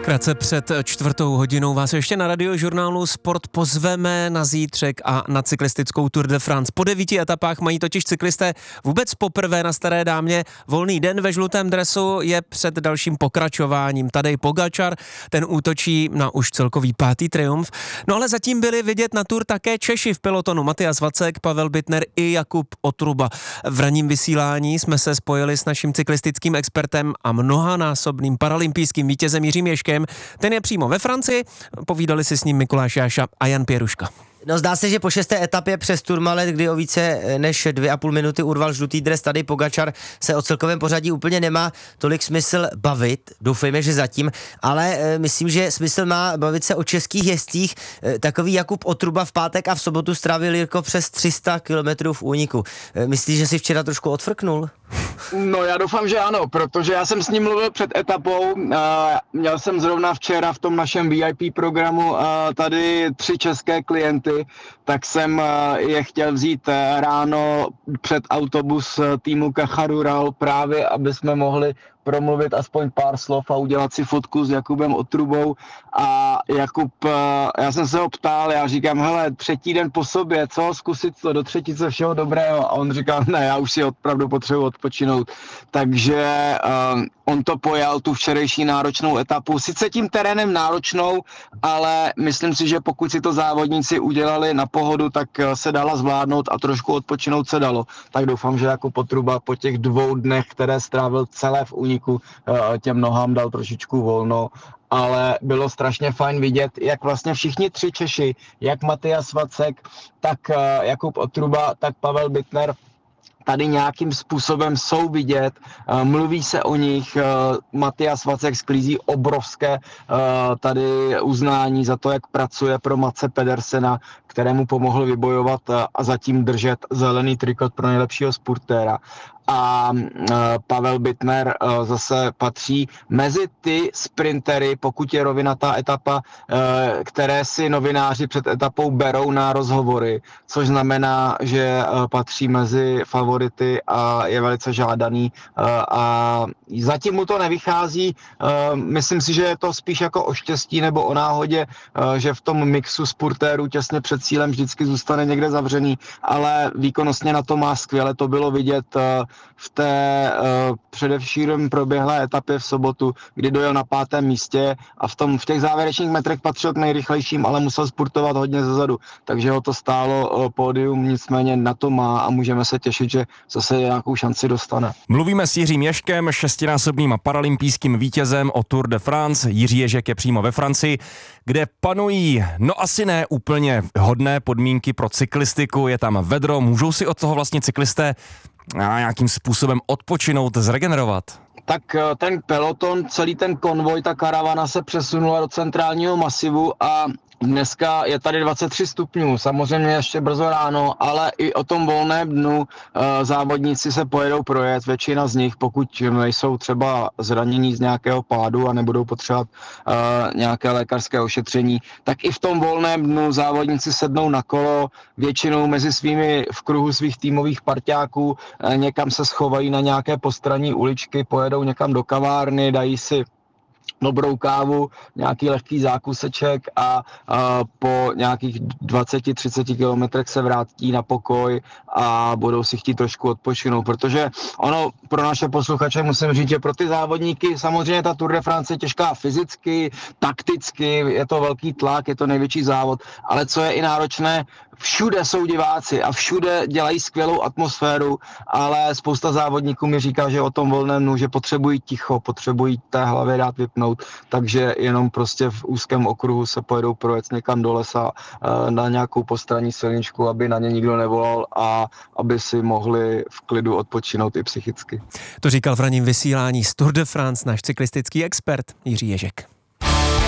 Krátce před 4:00 vás ještě na Radiožurnálu Sport pozveme na zítřek a na cyklistickou Tour de France. Po 9 etapách mají totiž cyklisté vůbec poprvé na Staré dámě volný den. Ve žlutém dresu je před dalším pokračováním Tadej Pogačar, ten útočí na už celkový 5. triumf. No ale zatím byli vidět na Tour také Češi v pelotonu: Matyas Vacek, Pavel Bittner i Jakub Otruba. V ranním vysílání jsme se spojili s naším cyklistickým expertem a mnohanásobným paralympijským vítězem Jiřím Ježkem. Ten je přímo ve Francii, povídali si s ním Mikuláš Jáša a Jan Pěruška. No, zdá se, že po 6. etapě přes Tourmalet, kdy o více než 2,5 minuty urval žlutý dres Tadej Pogačar, se o celkovém pořadí úplně nemá tolik smysl bavit. Doufejme, že zatím, ale myslím, že smysl má bavit se o českých jezdcích. Takový Jakub Otruba v pátek a v sobotu strávil Jirko přes 300 kilometrů v úniku. Myslíš, že si včera trošku odfrknul? No, já doufám, že ano, protože já jsem s ním mluvil před etapou. Měl jsem zrovna včera v tom našem VIP programu tady 3 české klienty, tak jsem je chtěl vzít ráno před autobus týmu Caja Rural právě, aby jsme mohli promluvit aspoň pár slov a udělat si fotku s Jakubem Otrubou. A Jakub, já jsem se ho ptal, já říkám, hele, 3. den po sobě, co, zkusit to do třetice, všeho dobrého. A on říkal, ne, já už si opravdu potřebuji odpočinout. Takže on to pojal, tu včerejší náročnou etapu. Sice tím terénem náročnou, ale myslím si, že pokud si to závodníci udělali na pohodu, tak se dala zvládnout a trošku odpočinout se dalo. Tak doufám, že Jakub Otruba po těch 2 dnech, které strávil celé v úniku, těm nohám dal trošičku volno. Ale bylo strašně fajn vidět, jak vlastně všichni 3 Češi, jak Matyas Vacek, tak Jakub Otruba, tak Pavel Bittner, tady nějakým způsobem jsou vidět, mluví se o nich. Matyas Vacek sklízí obrovské tady uznání za to, jak pracuje pro Matse Pedersena, kterému pomohl vybojovat a zatím držet zelený trikot pro nejlepšího spurtéra. A Pavel Bittner zase patří mezi ty sprintery, pokud je rovinatá etapa, které si novináři před etapou berou na rozhovory, což znamená, že patří mezi favority a je velice žádaný. A zatím mu to nevychází. Myslím si, že je to spíš jako o štěstí nebo o náhodě, že v tom mixu spurtérů těsně před cílem vždycky zůstane někde zavřený, ale výkonnostně na to má skvěle. To bylo vidět v té především proběhlé etapě v sobotu, kdy dojel na 5. místě a v těch závěrečných metrech patřil k nejrychlejším, ale musel spurtovat hodně zezadu, takže ho to stálo pódium, nicméně na to má a můžeme se těšit, že zase nějakou šanci dostane. Mluvíme s Jiřím Ježkem, 6násobným paralympijským vítězem o Tour de France. Jiří Ježek je přímo ve Francii, kde panují, no asi ne úplně hodné podmínky pro cyklistiku, je tam vedro, můžou si od toho vlastně cyklisté nějakým způsobem odpočinout, zregenerovat? Tak ten peloton, celý ten konvoj, ta karavana se přesunula do centrálního masivu a dneska je tady 23 stupňů, samozřejmě ještě brzo ráno, ale i o tom volném dnu závodníci se pojedou projet, většina z nich, pokud nejsou třeba zranění z nějakého pádu a nebudou potřebovat nějaké lékařské ošetření, tak i v tom volném dnu závodníci sednou na kolo, většinou v kruhu svých týmových parťáků, někam se schovají na nějaké postranní uličky, pojedou někam do kavárny, dají si dobrou kávu, nějaký lehký zákuseček a po nějakých 20-30 kilometrech se vrátí na pokoj a budou si chtít trošku odpočinout, protože ono pro naše posluchače musím říct, že pro ty závodníky samozřejmě ta Tour de France je těžká fyzicky, takticky, je to velký tlak, je to největší závod, ale co je i náročné, všude jsou diváci a všude dělají skvělou atmosféru, ale spousta závodníků mi říká, že o tom volném dnu, že potřebují ticho, potřebují té hlavě dát vypnout, takže jenom prostě v úzkém okruhu se pojedou projet někam do lesa na nějakou postranní silničku, aby na ně nikdo nevolal a aby si mohli v klidu odpočinout i psychicky. To říkal v ranním vysílání z Tour de France náš cyklistický expert Jiří Ježek.